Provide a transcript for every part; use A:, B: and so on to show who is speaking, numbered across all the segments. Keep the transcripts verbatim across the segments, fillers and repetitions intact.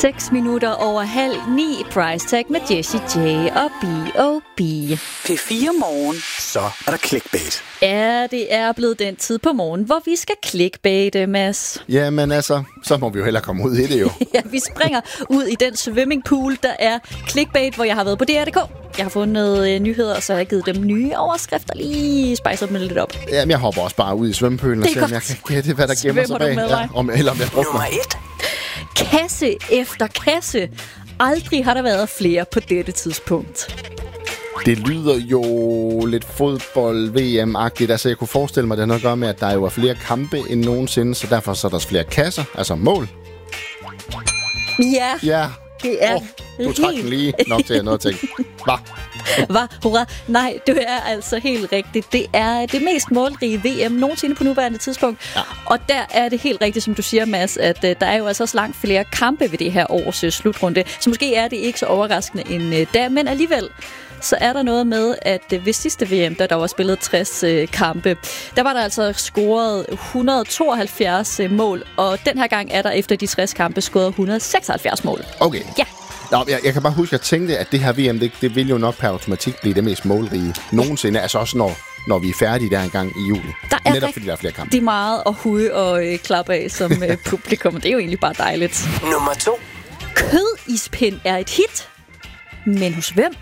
A: seks minutter over halv ni. Price Tag med Jessie J og B O B.
B: P fire Morgen. Så er der clickbait.
A: Ja, det er blevet den tid på morgen, hvor vi skal clickbaite, Mads.
C: Jamen altså, så må vi jo hellere komme ud i det jo.
A: Ja, vi springer ud i den swimmingpool, der er clickbait, hvor jeg har været på D R punktum d k. Jeg har fundet øh, nyheder, og så har jeg givet dem nye overskrifter. Lige spice dem lidt op.
C: Jamen, jeg hopper også bare ud i svømmepølen og ser, om jeg kan gætte, hvad der gemmer sig bag. Ja, om, eller om jeg drukner.
B: Nummer et.
A: Kasse efter kasse. Aldrig har der været flere på dette tidspunkt.
C: Det lyder jo lidt fodbold-V M-agtigt. Altså, jeg kunne forestille mig, at det har noget at gøre med, at der jo er flere kampe end nogensinde, så derfor så er der flere kasser, altså mål.
A: Ja,
C: Ja.
A: det er
C: oh, du trak den lige nok til at noget at tænke. Hva?
A: Hva? Hurra? Nej, det er altså helt rigtigt. Det er det mest målrige V M nogensinde på nuværende tidspunkt. Ja. Og der er det helt rigtigt, som du siger, Mads, at uh, der er jo altså også langt flere kampe ved det her års uh, slutrunde. Så måske er det ikke så overraskende end uh, da, men alligevel så er der noget med, at uh, ved sidste V M, da der var spillet tres uh, kampe, der var der altså scoret et hundrede og tooghalvfjerds uh, mål, og den her gang er der efter de tres kampe scoret et hundrede og seksoghalvfjerds mål.
C: Okay.
A: Ja.
C: Nå, jeg, jeg kan bare huske, at jeg tænkte, at det her V M, det, det vil jo nok per automatik blive det mest målrige nogensinde. Altså også når, når vi er færdige der engang i juli.
A: Der er
C: netop fordi der er flere kampe.
A: Det er meget at hude og øh, klappe af som øh, publikum. Det er jo egentlig bare dejligt.
B: Nummer to.
A: Kødispind er et hit. Men hos hvem?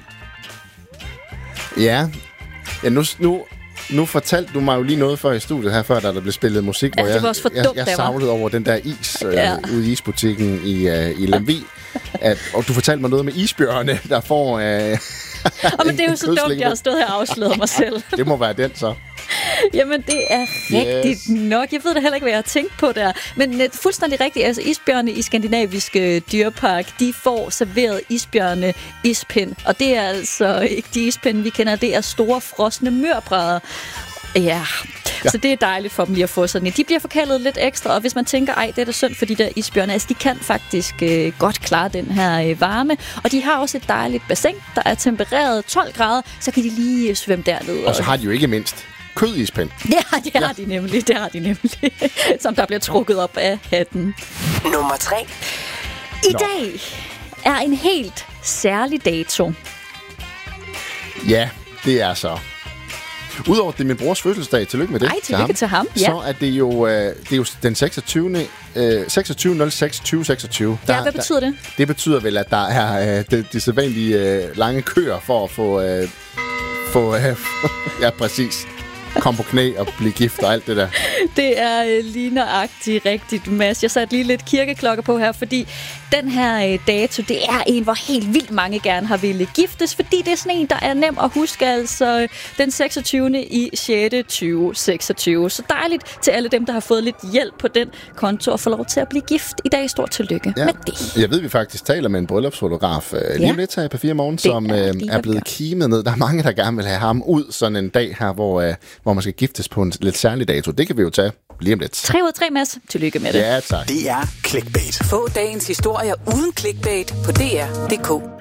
C: Ja, ja nu, nu, nu fortalte du mig jo lige noget før i studiet her, før der, der blev spillet musik,
A: Ja,
C: hvor
A: det var også for
C: jeg,
A: dumt,
C: jeg,
A: der
C: jeg
A: var.
C: savlede over den der is øh,
A: Ja.
C: ude i isbutikken i, øh, i Lemvig. At, og du fortalte mig noget med isbjørne, der får... Øh,
A: Og men det er jo så dumt, jeg har stået her og afsløret mig selv.
C: Det må være den så.
A: Jamen, det er rigtigt
C: Yes.
A: nok. Jeg ved da heller ikke, hvad jeg har tænkt på der. Men uh, fuldstændig rigtigt. Altså, isbjørne i Skandinaviske Dyrepark, de får serveret isbjørne ispind. Og det er altså ikke de ispind, vi kender. Det er store, frosne mørbrædder. Ja. ja, så det er dejligt for dem lige at få sådan en. De bliver forkaldet lidt ekstra, og hvis man tænker, ej, det er da synd for de der isbjørne, altså de kan faktisk øh, godt klare den her øh, varme, og de har også et dejligt bassin, der er tempereret tolv grader, så kan de lige øh, svømme derned.
C: Og så har de jo ikke mindst kødispind.
A: Ja, det har ja. de nemlig, det har de nemlig, som der bliver trukket op af hatten.
B: Nummer tre.
A: I
C: Nå.
A: dag er en helt særlig dato.
C: Ja, det er så. Udover det er min brors fødselsdag, tillykke med det.
A: Ej, tillykke til ham. Ja.
C: Så er det jo, øh, det er jo den seksogtyvende seksogtyve nul seks tyve seksogtyve.
A: Ja, hvad betyder det?
C: Det betyder vel, at der er øh, de, de sædvanlige øh, lange køer for at få... Øh, få øh, ja, præcis. Kom på knæ og blive gift og alt det der.
A: Det er øh, lige nøjagtigt rigtigt, Mads. Jeg satte lige lidt kirkeklokker på her, fordi den her øh, dato, det er en, hvor helt vildt mange gerne har ville giftes, fordi det er sådan en, der er nem at huske, altså øh, den seksogtyvende i sjette tyve seksogtyve. Så dejligt til alle dem, der har fået lidt hjælp på den konto og få lov til at blive gift. I dag stort tillykke
C: Ja.
A: med det.
C: Jeg ved, vi faktisk taler med en bryllupsfotograf øh, lige
A: Ja.
C: om lidt her på fire morgen,
A: Det
C: som
A: er
C: øh,
A: det,
C: er
A: jeg
C: blevet
A: gør.
C: kimet ned. Der er mange, der gerne vil have ham ud sådan en dag her, hvor, øh, hvor man skal giftes på en lidt særlig dato. Det kan vi jo tage lige om lidt.
A: tre ud af tre, Mads. Tillykke med det.
C: Ja, tak.
B: Det er clickbait. Få dagens historier uden clickbait på D R punktum d k.